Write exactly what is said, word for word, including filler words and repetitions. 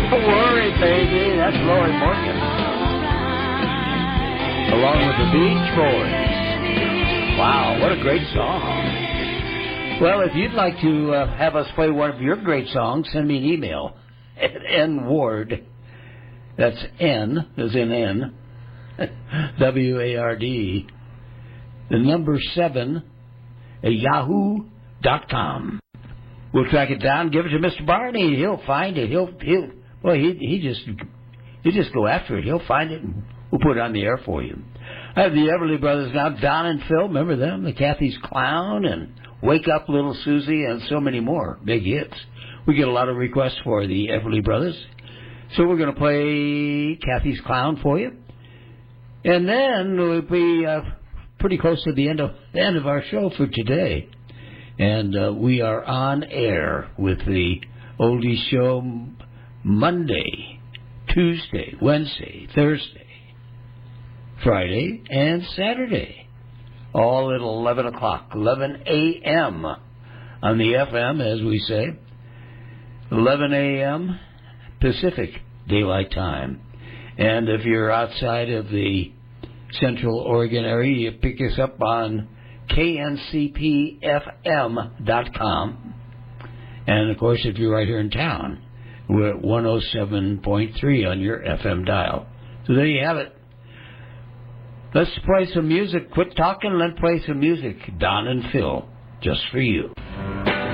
Don't worry, baby. That's Lori Morgan. Along with the Beach Boys. Wow, what a great song. Well, if you'd like to uh, have us play one of your great songs, send me an email at nward. That's N, as in N, W A R D, the number seven, at yahoo dot com. We'll track it down, give it to Mister Barney. He'll find it. He'll, he'll, well, he, he just, he just go after it. He'll find it, and we'll put it on the air for you. I have the Everly Brothers now, Don and Phil. Remember them? The Kathy's Clown and Wake Up Little Susie and so many more big hits. We get a lot of requests for the Everly Brothers. So we're going to play Kathy's Clown for you. And then we'll be uh, pretty close to the end of, the end of our show for today. And uh, we are on air with the Oldies Show Monday, Tuesday, Wednesday, Thursday, Friday, and Saturday. All at eleven o'clock, eleven a.m. on the F M, as we say. eleven a.m. Pacific Daylight Time. And if you're outside of the Central Oregon area, you pick us up on K N C P F M dot com. And, of course, if you're right here in town, we're at one oh seven point three on your F M dial. So there you have it. Let's play some music. Quit talking, let's play some music. Don and Phil, just for you.